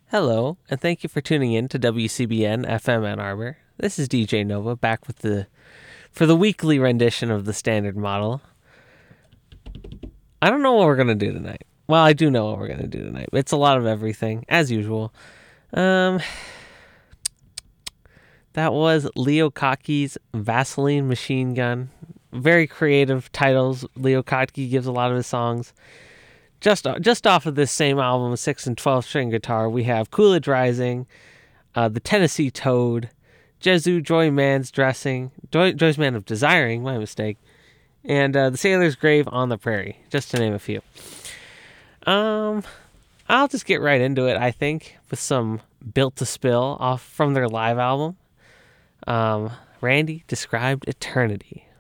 Hello, and thank you for tuning in to WCBN FM Ann Arbor. This is DJ Nova back with the weekly rendition of the standard model. I don't know what we're gonna do tonight. Well, I do know what we're gonna do tonight. It's a lot of everything, as usual. That was Leo Kotke's Vaseline Machine Gun. Very creative titles. Leo Kotke gives a lot of his songs. Just off of this same album, 6 and 12 string guitar, we have Coolidge Rising, the Tennessee Toad, Jesu Joy Man's Dressing, Joy's Man of Desiring, my mistake, and the Sailor's Grave on the Prairie, just to name a few. I'll just get right into it, I think, with some Built to Spill off from their live album. Randy described Eternity.